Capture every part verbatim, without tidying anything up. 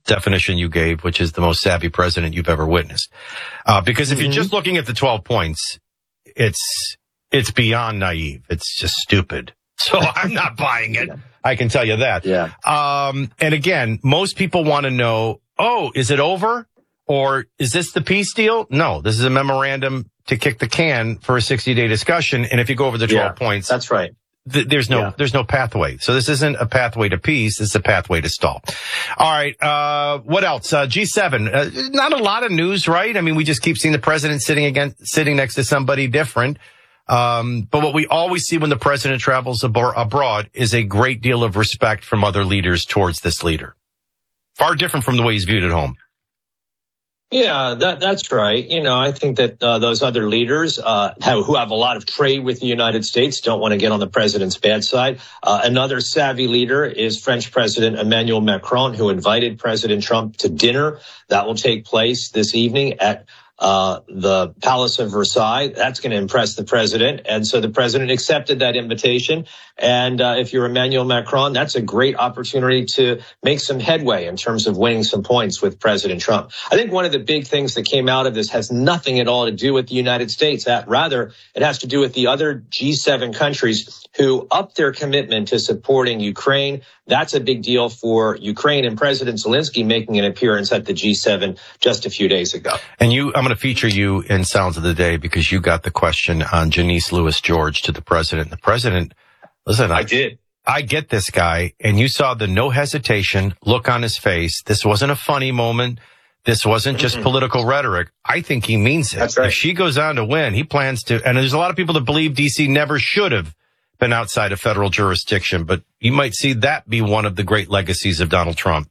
definition you gave, which is the most savvy president you've ever witnessed. Uh, because if mm-hmm. you're just looking at the twelve points, it's, it's beyond naive. It's just stupid. So I'm not buying it. I can tell you that. Yeah. Um, and again, most people want to know, oh, is it over? Or is this the peace deal? No, this is a memorandum to kick the can for a sixty-day discussion. And if you go over the twelve yeah, points, that's right. Th- there's no, yeah. there's no pathway. So this isn't a pathway to peace. This is a pathway to stall. All right. Uh, what else? Uh, G seven. Uh, not a lot of news, right? I mean, we just keep seeing the president sitting again, sitting next to somebody different. Um, but what we always see when the president travels ab- abroad is a great deal of respect from other leaders towards this leader. Far different from the way he's viewed at home. Yeah, that, that's right. You know, I think that uh, those other leaders uh, have, who have a lot of trade with the United States don't want to get on the president's bad side. Uh, another savvy leader is French President Emmanuel Macron, who invited President Trump to dinner. That will take place this evening at uh the Palace of Versailles. That's going to impress the president. And so the president accepted that invitation. And uh, if you're Emmanuel Macron, that's a great opportunity to make some headway in terms of winning some points with President Trump. I think one of the big things that came out of this has nothing at all to do with the United States. That rather, it has to do with the other G seven countries who upped their commitment to supporting Ukraine. That's a big deal for Ukraine, and President Zelensky making an appearance at the G seven just a few days ago. And you, I'm going to feature you in Sounds of the Day because you got the question on Janice Lewis George to the president. The president, listen, I, I did. I get this guy, and you saw the no hesitation look on his face. This wasn't a funny moment. This wasn't just mm-hmm. political rhetoric. I think he means it. That's right. If she goes on to win, he plans to, and there's a lot of people that believe D C never should have been outside of federal jurisdiction, but you might see that be one of the great legacies of Donald Trump.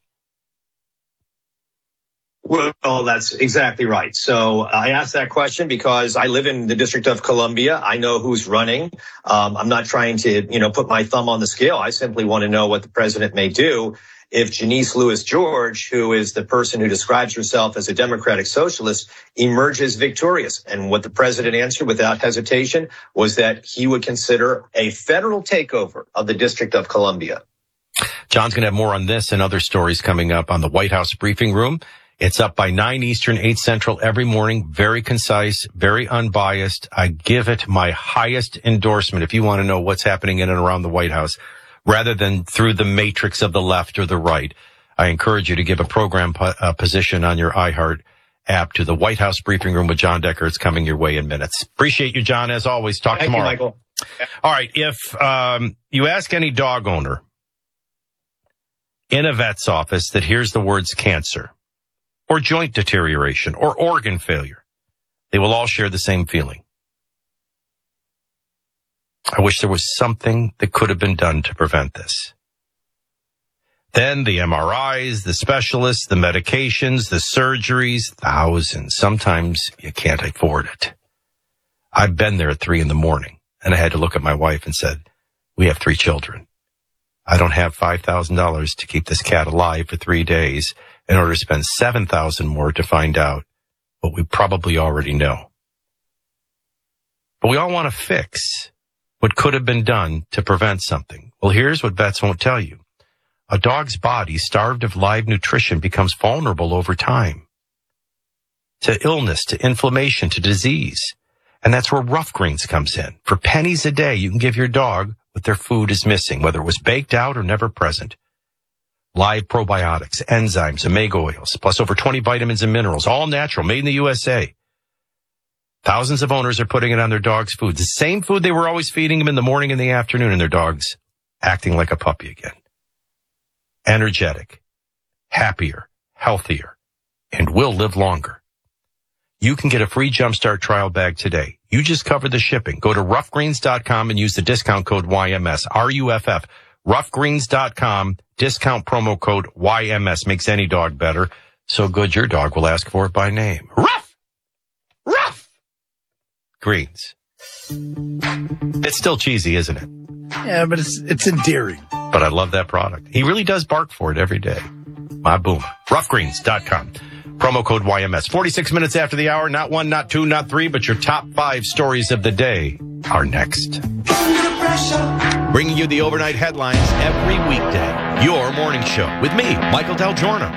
Well, that's exactly right. So I asked that question because I live in the District of Columbia. I know who's running. Um, I'm not trying to, you know, put my thumb on the scale. I simply want to know what the president may do if Janice Lewis George, who is the person who describes herself as a democratic socialist, emerges victorious. And what the president answered without hesitation was that he would consider a federal takeover of the District of Columbia. John's going to have more on this and other stories coming up on the White House briefing room. It's up by nine Eastern, eight Central every morning. Very concise, very unbiased. I give it my highest endorsement if you want to know what's happening in and around the White House, rather than through the matrix of the left or the right. I encourage you to give a program po- uh, position on your iHeart app to the White House briefing room with John Decker. It's coming your way in minutes. Appreciate you, John, as always. Talk Thank tomorrow. You, Michael. All right. If um, you ask any dog owner in a vet's office that hears the words cancer or joint deterioration or organ failure, they will all share the same feeling. I wish there was something that could have been done to prevent this. Then the M R Is, the specialists, the medications, the surgeries, thousands. Sometimes you can't afford it. I've been there at three in the morning, and I had to look at my wife and said, we have three children. I don't have five thousand dollars to keep this cat alive for three days in order to spend seven thousand dollars more to find out what we probably already know. But we all want to fix what could have been done to prevent something. Well, here's what vets won't tell you. A dog's body, starved of live nutrition, becomes vulnerable over time to illness, to inflammation, to disease. And that's where Rough Greens comes in. For pennies a day, you can give your dog what their food is missing, whether it was baked out or never present. Live probiotics, enzymes, omega oils, plus over twenty vitamins and minerals, all natural, made in the U S A. Thousands of owners are putting it on their dog's food. The same food they were always feeding them in the morning and the afternoon, and their dog's acting like a puppy again. Energetic, happier, healthier, and will live longer. You can get a free Jumpstart trial bag today. You just cover the shipping. Go to rough greens dot com and use the discount code Y M S, R U F F. rough greens dot com, discount promo code Y M S. Makes any dog better. So good your dog will ask for it by name. Ruff! Ruff! Greens. It's still cheesy, isn't it? Yeah, but it's it's endearing. But I love that product. He really does bark for it every day. My boom. rough greens dot com. Promo code Y M S. forty-six minutes after the hour. Not one, not two, not three, but your top five stories of the day are next. Bringing you the overnight headlines every weekday. Your morning show with me, Michael Del Giorno.